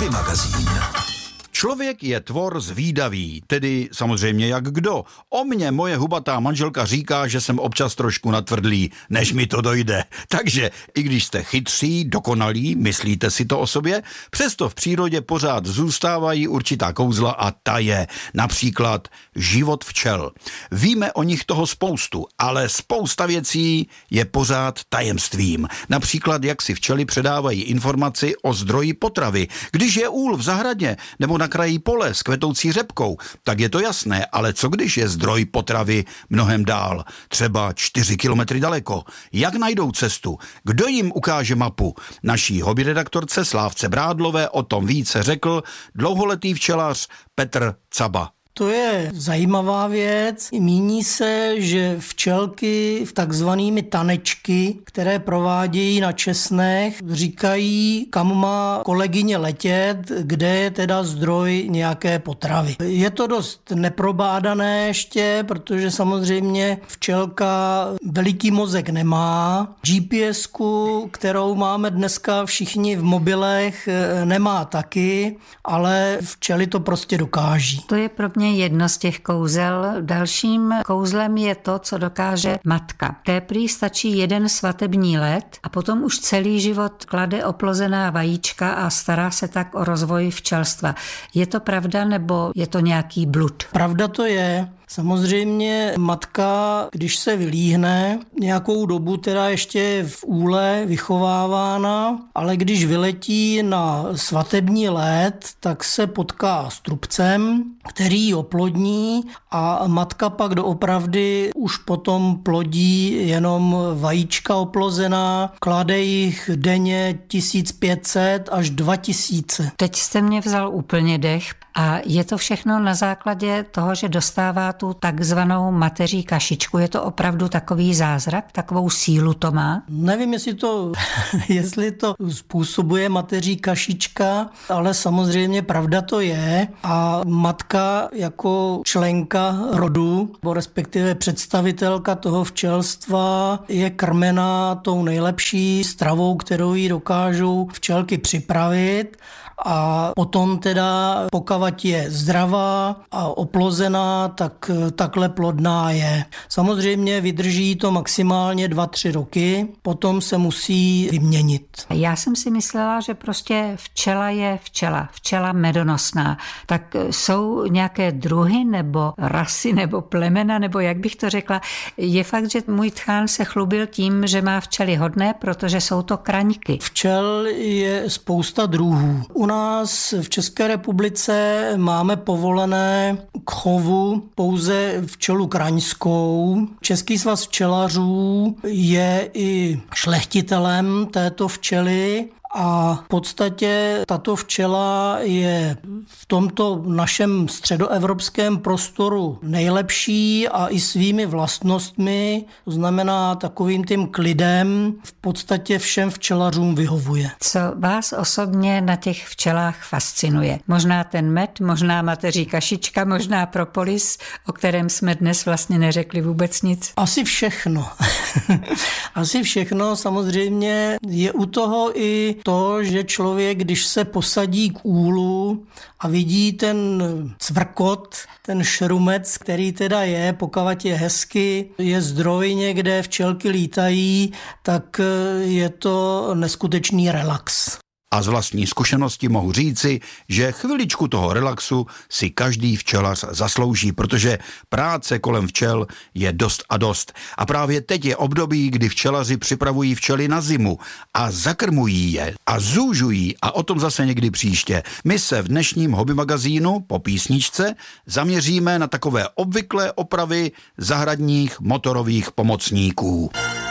Hobby magazín. Člověk je tvor zvídavý, tedy samozřejmě jak kdo. O mně moje hubatá manželka říká, že jsem občas trošku natvrdlý, než mi to dojde. Takže i když jste chytří, dokonalí, myslíte si to o sobě, přesto v přírodě pořád zůstávají určitá kouzla a ta je například život včel. Víme o nich toho spoustu, ale spousta věcí je pořád tajemstvím. Například jak si včely předávají informaci o zdroji potravy. Když je úl v zahradě nebo na kraji pole s kvetoucí řepkou, tak je to jasné, ale co když je zdroj potravy mnohem dál, třeba 4 kilometry daleko? Jak najdou cestu? Kdo jim ukáže mapu? Naší hobby redaktorce Slávce Brádlové o tom více řekl dlouholetý včelař Petr Caba. To je zajímavá věc. Míní se, že včelky v takzvanými tanečky, které provádějí na česnech, říkají, kam má kolegyně letět, kde je teda zdroj nějaké potravy. Je to dost neprobádané ještě, protože samozřejmě včelka veliký mozek nemá. GPS-ku, kterou máme dneska všichni v mobilech, nemá taky, ale včely to prostě dokáží. To je pro mě jedno z těch kouzel. Dalším kouzlem je to, co dokáže matka. Té prý stačí jeden svatební let a potom už celý život klade oplozená vajíčka a stará se tak o rozvoj včelstva. Je to pravda nebo je to nějaký blud? Pravda to je. Samozřejmě matka, když se vylíhne, nějakou dobu teda ještě je v úle vychovávána, ale když vyletí na svatební let, tak se potká s trubcem, který ji oplodní a matka pak doopravdy už potom plodí jenom vajíčka oplozená, klade jich denně 1500 až 2000. Teď jste mě vzal úplně dech a je to všechno na základě toho, že dostává tu takzvanou mateří kašičku. Je to opravdu takový zázrak? Takovou sílu to má? Nevím, jestli to způsobuje mateří kašička, ale samozřejmě pravda to je. A matka jako členka rodu, respektive představitelka toho včelstva, je krmena tou nejlepší stravou, kterou jí dokážou včelky připravit. A potom teda, pokud je zdravá a oplozená, tak takhle plodná je. Samozřejmě vydrží to maximálně 2-3 roky, potom se musí vyměnit. Já jsem si myslela, že prostě včela je včela medonosná. Tak jsou nějaké druhy nebo rasy nebo plemena, nebo jak bych to řekla. Je fakt, že můj tchán se chlubil tím, že má včely hodné, protože jsou to kraňky. Včel je spousta druhů. U nás v České republice máme povolené k chovu pouze včelu kraňskou. Český svaz včelařů je i šlechtitelem této včely. A v podstatě tato včela je v tomto našem středoevropském prostoru nejlepší a i svými vlastnostmi, to znamená takovým tím klidem, v podstatě všem včelařům vyhovuje. Co vás osobně na těch včelách fascinuje? Možná ten med, možná mateří kašička, možná propolis, o kterém jsme dnes vlastně neřekli vůbec nic? Asi všechno. Asi všechno. Samozřejmě je u toho i to, že člověk, když se posadí k úlu a vidí ten cvrkot, ten šrumec, který teda je, pokud je hezky, je zdroj někde, včelky lítají, tak je to neskutečný relax. A z vlastní zkušenosti mohu říci, že chviličku toho relaxu si každý včelař zaslouží, protože práce kolem včel je dost a dost. A právě teď je období, kdy včelaři připravují včely na zimu a zakrmují je a zúžují a o tom zase někdy příště. My se v dnešním hobby magazínu po písničce zaměříme na takové obvyklé opravy zahradních motorových pomocníků.